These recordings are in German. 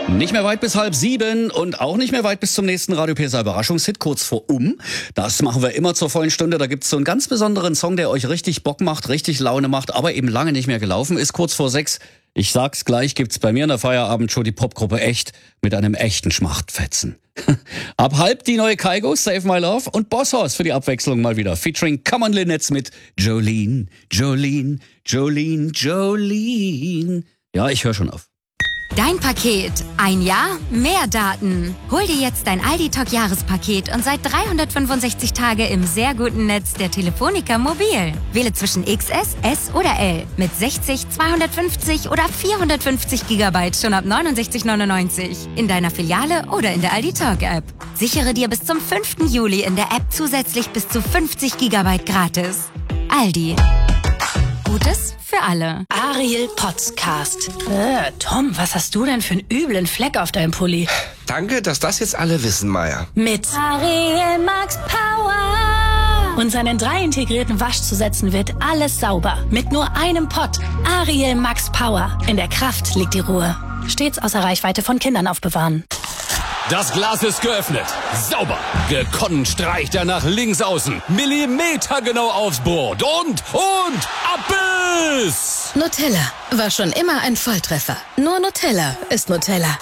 Nicht mehr weit bis 6:30 und auch nicht mehr weit bis zum nächsten Radio PSR Überraschungshit, kurz vor Das machen wir immer zur vollen Stunde. Da gibt's so einen ganz besonderen Song, der euch richtig Bock macht, richtig Laune macht, aber eben lange nicht mehr gelaufen ist. Kurz vor 6. Ich sag's gleich, gibt's bei mir in der Feierabendshow die Popgruppe Echt mit einem echten Schmachtfetzen. Ab 6:30 die neue Kygo, Save My Love und Boss Hoss für die Abwechslung mal wieder. Featuring Come on Lynette mit Jolene, Jolene, Jolene, Jolene. Ja, ich höre schon auf. Dein Paket. Ein Jahr, mehr Daten. Hol dir jetzt dein Aldi Talk Jahrespaket und seit 365 Tage im sehr guten Netz der Telefonica Mobil. Wähle zwischen XS, S oder L mit 60, 250 oder 450 GB schon ab 69,99 in deiner Filiale oder in der Aldi Talk App. Sichere dir bis zum 5. Juli in der App zusätzlich bis zu 50 GB gratis. Aldi. Gutes für alle. Ariel Podcast. Tom, was hast du denn für einen üblen Fleck auf deinem Pulli? Danke, dass das jetzt alle wissen, Maya. Mit Ariel Max Power. Und seinen 3 integrierten Waschzusätzen wird alles sauber. Mit nur einem Pott. Ariel Max Power. In der Kraft liegt die Ruhe. Stets außer Reichweite von Kindern aufbewahren. Das Glas ist geöffnet. Sauber. Gekonnt streicht er nach links außen. Millimetergenau aufs Brot. Und Abbiss! Nutella war schon immer ein Volltreffer. Nur Nutella ist Nutella.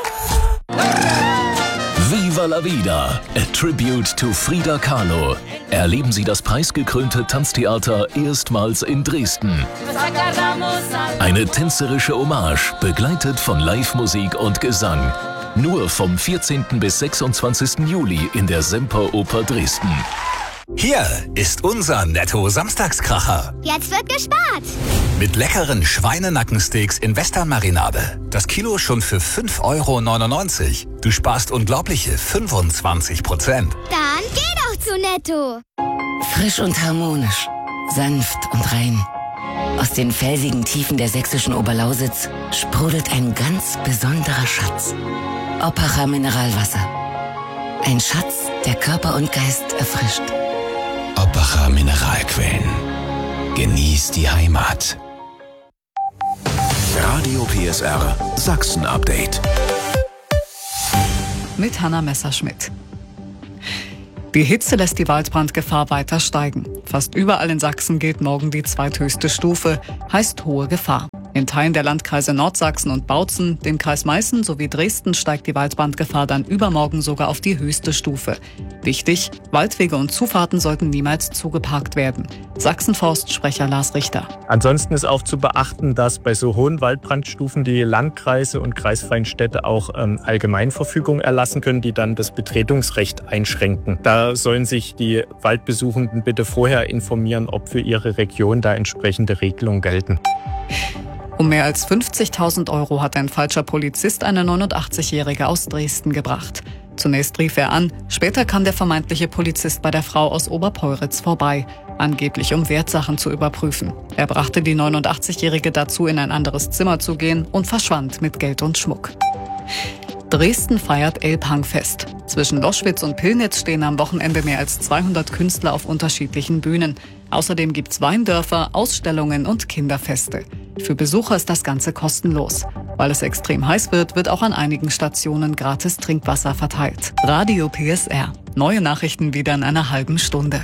Viva la Vida, a tribute to Frida Kahlo. Erleben Sie das preisgekrönte Tanztheater erstmals in Dresden. Eine tänzerische Hommage, begleitet von Live-Musik und Gesang. Nur vom 14. bis 26. Juli in der Semperoper Dresden. Hier ist unser Netto-Samstagskracher. Jetzt wird gespart. Mit leckeren Schweinenackensteaks in Western-Marinade. Das Kilo schon für 5,99 €. Du sparst unglaubliche 25%. Dann geh doch zu Netto. Frisch und harmonisch, sanft und rein. Aus den felsigen Tiefen der sächsischen Oberlausitz sprudelt ein ganz besonderer Schatz. Oppacher Mineralwasser. Ein Schatz, der Körper und Geist erfrischt. Oppacher Mineralquellen. Genieß die Heimat. Radio PSR Sachsen-Update. Mit Hanna Messerschmidt. Die Hitze lässt die Waldbrandgefahr weiter steigen. Fast überall in Sachsen gilt morgen die zweithöchste Stufe, heißt hohe Gefahr. In Teilen der Landkreise Nordsachsen und Bautzen, dem Kreis Meißen sowie Dresden steigt die Waldbrandgefahr dann übermorgen sogar auf die höchste Stufe. Wichtig, Waldwege und Zufahrten sollten niemals zugeparkt werden. Sachsenforst-Sprecher Lars Richter. Ansonsten ist auch zu beachten, dass bei so hohen Waldbrandstufen die Landkreise und kreisfreien Städte auch Allgemeinverfügungen erlassen können, die dann das Betretungsrecht einschränken. Da sollen sich die Waldbesuchenden bitte vorher informieren, ob für ihre Region da entsprechende Regelungen gelten. Um mehr als 50.000 € hat ein falscher Polizist eine 89-Jährige aus Dresden gebracht. Zunächst rief er an, später kam der vermeintliche Polizist bei der Frau aus Oberpeuritz vorbei, angeblich um Wertsachen zu überprüfen. Er brachte die 89-Jährige dazu, in ein anderes Zimmer zu gehen und verschwand mit Geld und Schmuck. Dresden feiert Elbhangfest. Zwischen Loschwitz und Pillnitz stehen am Wochenende mehr als 200 Künstler auf unterschiedlichen Bühnen. Außerdem gibt's Weindörfer, Ausstellungen und Kinderfeste. Für Besucher ist das Ganze kostenlos. Weil es extrem heiß wird, wird auch an einigen Stationen gratis Trinkwasser verteilt. Radio PSR. Neue Nachrichten wieder in einer halben Stunde.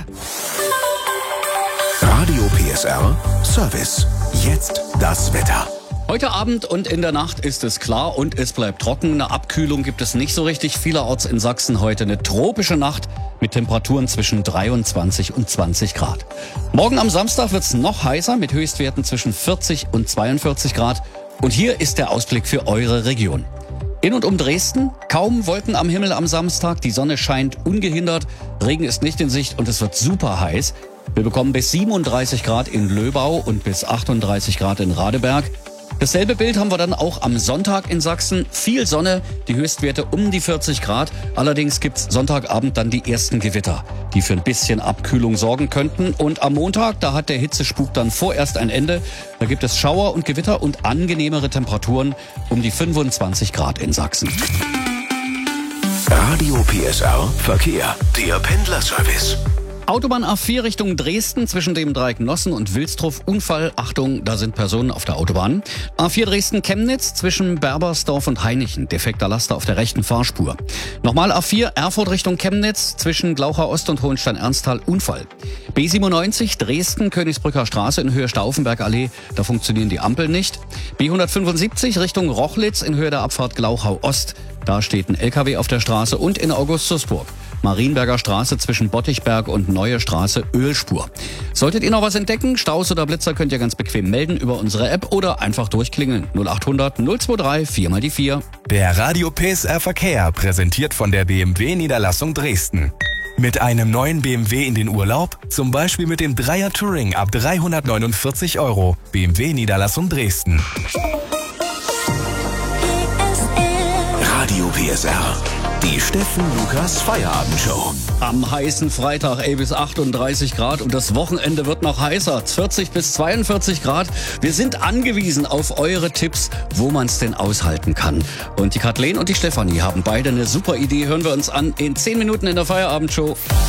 Radio PSR Service. Jetzt das Wetter. Heute Abend und in der Nacht ist es klar und es bleibt trocken. Eine Abkühlung gibt es nicht so richtig. Vielerorts in Sachsen heute eine tropische Nacht mit Temperaturen zwischen 23 und 20 Grad. Morgen am Samstag wird es noch heißer mit Höchstwerten zwischen 40 und 42 Grad. Und hier ist der Ausblick für eure Region. In und um Dresden kaum Wolken am Himmel am Samstag. Die Sonne scheint ungehindert. Regen ist nicht in Sicht und es wird super heiß. Wir bekommen bis 37 Grad in Löbau und bis 38 Grad in Radeberg. Dasselbe Bild haben wir dann auch am Sonntag in Sachsen. Viel Sonne, die Höchstwerte um die 40 Grad. Allerdings gibt's Sonntagabend dann die ersten Gewitter, die für ein bisschen Abkühlung sorgen könnten. Und am Montag, da hat der Hitzespuk dann vorerst ein Ende. Da gibt es Schauer und Gewitter und angenehmere Temperaturen um die 25 Grad in Sachsen. Radio PSR Verkehr. Der Pendlerservice. Autobahn A4 Richtung Dresden zwischen dem Dreieck Nossen und Wilsdruff. Unfall, Achtung, da sind Personen auf der Autobahn. A4 Dresden-Chemnitz zwischen Berbersdorf und Hainichen. Defekter Laster auf der rechten Fahrspur. Nochmal A4 Erfurt Richtung Chemnitz zwischen Glauchau Ost und Hohenstein-Ernsthal. Unfall. B97 Dresden, Königsbrücker Straße in Höhe Stauffenbergallee. Da funktionieren die Ampeln nicht. B175 Richtung Rochlitz in Höhe der Abfahrt Glauchau Ost. Da steht ein LKW auf der Straße und in Augustusburg. Marienberger Straße zwischen Bottichberg und Neue Straße Ölspur. Solltet ihr noch was entdecken, Staus oder Blitzer, könnt ihr ganz bequem melden über unsere App oder einfach durchklingeln. 0800 023 4 die 4. Der Radio PSR Verkehr präsentiert von der BMW Niederlassung Dresden. Mit einem neuen BMW in den Urlaub, zum Beispiel mit dem 3er Touring ab 349 €. BMW Niederlassung Dresden. Radio PSR. Die Steffen Lukas Feierabendshow. Am heißen Freitag bis 38 Grad und das Wochenende wird noch heißer. 40 bis 42 Grad. Wir sind angewiesen auf eure Tipps, wo man es denn aushalten kann. Und die Kathleen und die Stefanie haben beide eine super Idee. Hören wir uns an in 10 Minuten in der Feierabendshow.